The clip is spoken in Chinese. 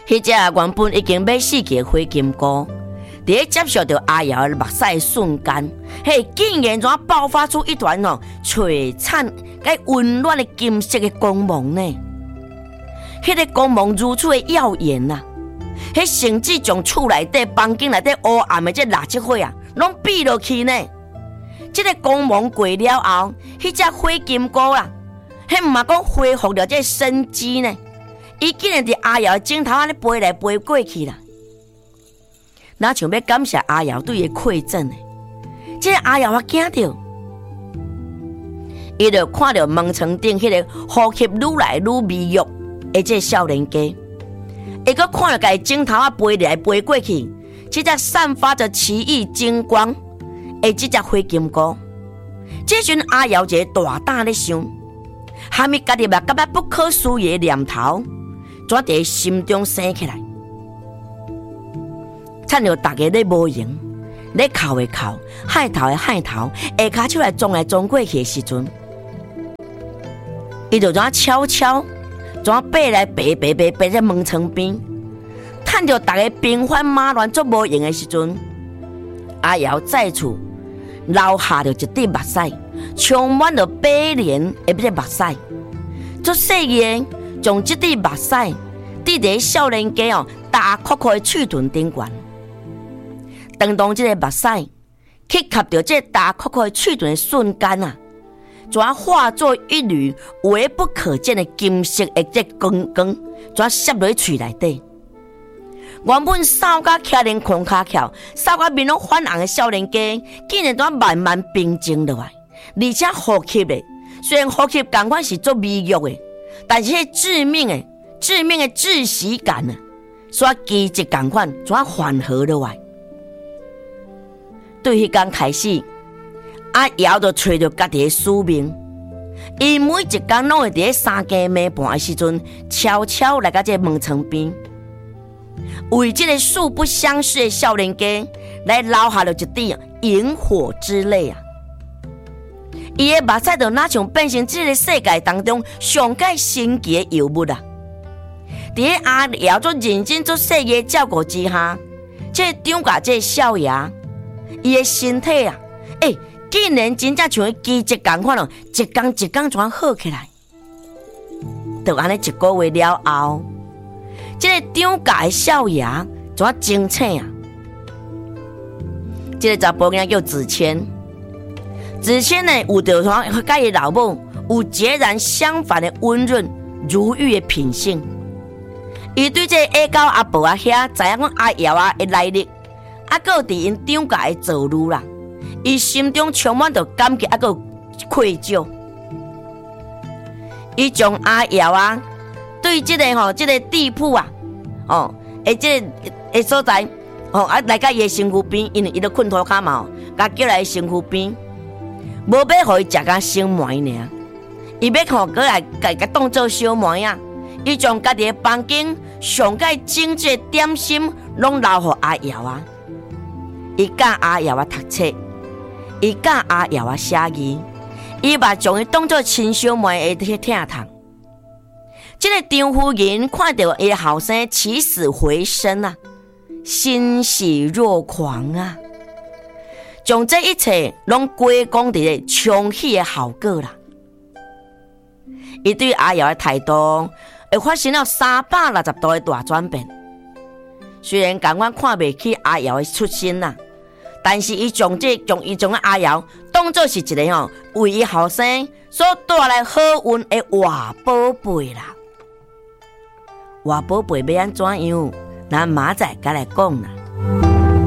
迄只原本已经要死去的火金菇，在接受到阿瑶的目屎的瞬间，嘿，竟然怎爆发出一团璀璨、温暖的金色的光芒呢？迄个光芒如此的耀眼呐！迄甚至将厝内底、房间内底黑暗的这蜡烛火啊，拢闭落去呢。这个光芒过了后，迄只火金菇啦，迄唔嘛讲恢复了这生机呢。伊竟然伫阿瑶的镜头安尼飞来飞过去啦。哪像要感谢阿瑶对伊馈赠呢？这个阿瑶啊惊到，伊就看到门床顶迄个呼吸愈来愈微弱的这少年家。伊阁看到家镜头啊飞来飞过去，这只散发着奇异金光的这只火金菇。这阵阿瑶一个大胆咧想，还没家己嘛感觉不可思议的念头，怎伫心中生起来？趁着大家咧无闲，咧哭的哭，害头的害头，下骹手来撞来撞过去的时阵，伊就怎悄悄怎爬来爬在门床边，趁着大家兵荒马乱做无用的时阵，阿瑶再次流下着一滴目屎，充满着悲怜的这目屎，做细个将这滴目屎滴在少年家大壳壳的喙唇顶悬。当这个目屎去吸到这大壳壳的喙唇的瞬间啊，怎化作一缕微不可见的金色的这光光，怎摄落去喙内底。原本扫甲徛连空骹翘，扫甲面拢泛红的少年家，竟然怎慢慢平静落来，而且呼吸的虽然呼吸感觉是做微弱的，但是致命的窒息感啊，所奇迹感觉怎缓和落来。对迄天开始，阿瑶就找到家己的使命。伊每一天拢会伫三更暝半的时阵，悄悄来到这门床边，为这个素不相识的少年家来留下了一滴萤火之泪啊！伊的目屎就哪像变成这个世界当中上界神奇的药物啊！伫阿瑶做认真做细个照顾之下，这张家这少爷，伊的身体啊，竟然真正像奇迹共款咯，一天一天怎好起来？就安尼一个月了后，这个张家的少爷怎精彩啊？这个查甫囝叫子谦，子谦呢有着和甲伊老母有截然相反的温润如玉的品性。伊对这个下狗阿婆啊遐知影讲阿瑶啊的来历，还佫伫因张家的造路啦，伊心中充满着感激，还佫愧疚。伊将阿瑶啊对这个这个地铺啊，这个所在来到伊的身躯边，因为伊都困涂骹嘛，甲叫来身躯边，无要互伊食甲生糜尔，伊要互过来甲当做小糜啊。伊将家己的房间上界精致的点心拢留予阿瑶啊。伊教阿瑶啊读册，伊教阿瑶啊写字，伊嘛将伊当作亲小妹的疼痛。这个张夫人看到伊后生起死回生啊，欣喜若狂啊，将这一切拢归功伫冲喜的效果啦。伊对阿瑶的态度会发生了360度的大转变。虽然感觉看袂起阿瑶的出身啦，但是伊将阿瑶当作是一个为伊后生所带来好运的活宝贝啦。活宝贝要安怎样？咱明仔再来讲啦。